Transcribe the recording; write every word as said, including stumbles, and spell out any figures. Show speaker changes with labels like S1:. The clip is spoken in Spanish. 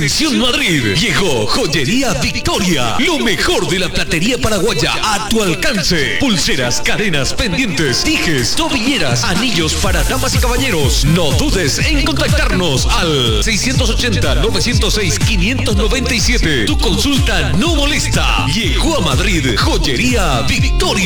S1: Atención Madrid, llegó Joyería Victoria, lo mejor de la platería paraguaya a tu alcance. Pulseras, cadenas, pendientes, dijes, tobilleras, anillos para damas y caballeros. No dudes en contactarnos al seiscientos ochenta, novecientos seis, quinientos noventa y siete. Tu consulta no molesta. Llegó a Madrid Joyería Victoria.